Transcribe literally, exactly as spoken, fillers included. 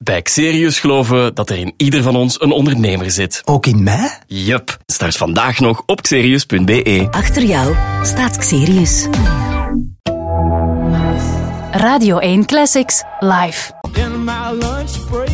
Bij Xerius geloven we dat er in ieder van ons een ondernemer zit. Ook in mij? Yup. Start vandaag nog op xerius punt b e. Achter jou staat Xerius. Radio één Classics live. In my lunch break.